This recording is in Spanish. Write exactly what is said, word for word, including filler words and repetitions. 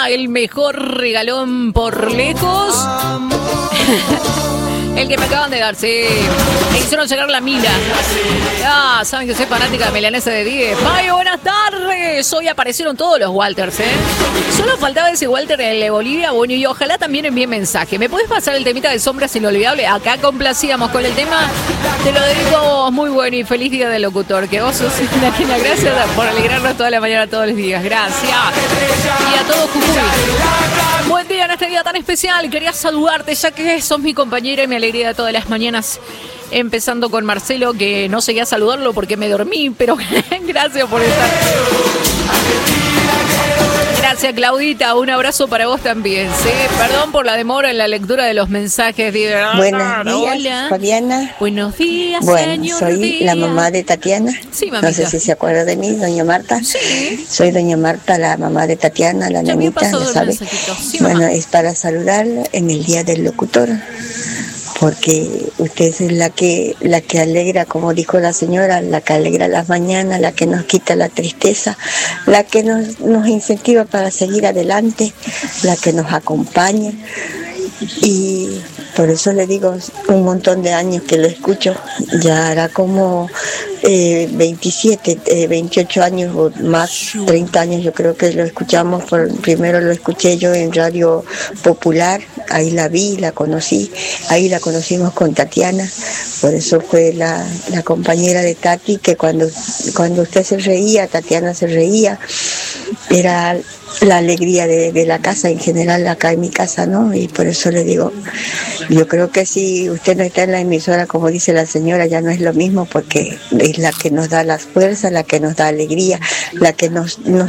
el mejor regalón por lejos. El que me acaban de dar, sí. Me hicieron llegar la mila. Ah, saben que soy fanática de milanesa de diez. ¡Ay, buenas tardes! Hoy aparecieron todos los Walters, ¿eh? Solo faltaba ese Walter en el de Bolivia. Bueno, y ojalá también envíe mensaje. ¿Me podés pasar el temita de Sombras Inolvidables? Acá complacíamos con el tema. Te lo dedico a vos. Muy bueno y feliz día del locutor. Que vos sos una genia. Gracias por alegrarnos toda la mañana, todos los días. Gracias. Y a todos Jujuy. Buen día en este día tan especial. Quería saludarte ya que sos mi compañera y mi alegría de todas las mañanas, empezando con Marcelo, que no seguía a saludarlo porque me dormí, pero gracias por estar. Gracias, Claudita, un abrazo para vos también, ¿sí? Perdón por la demora en la lectura de los mensajes. Buenos días, hola. Fabiana. Buenos días, bueno, señor soy Díaz. La mamá de Tatiana. Sí, mamita. No sé si se acuerda de mí, doña Marta. Sí. Soy doña Marta, la mamá de Tatiana, la Ya me nenita, pasó ¿lo el sabe? mensajito. Sí, Bueno, mamá. es para saludarla en el Día del Locutor, porque usted es la que la que alegra, como dijo la señora, la que alegra las mañanas, la que nos quita la tristeza, la que nos, nos incentiva para seguir adelante, la que nos acompaña. Y por eso le digo, un montón de años que lo escucho, ya hará como eh, veintisiete, eh, veintiocho años o más, treinta años yo creo que lo escuchamos. Por, primero lo escuché yo en Radio Popular, ahí la vi, la conocí, ahí la conocimos con Tatiana, por eso fue la, la compañera de Tati, que cuando, cuando usted se reía, Tatiana se reía, era la alegría de, de la casa en general, acá en mi casa, ¿no? Y por eso le digo, yo creo que si usted no está en la emisora, como dice la señora, ya no es lo mismo, porque es la que nos da las fuerzas, la que nos da alegría, la que nos, nos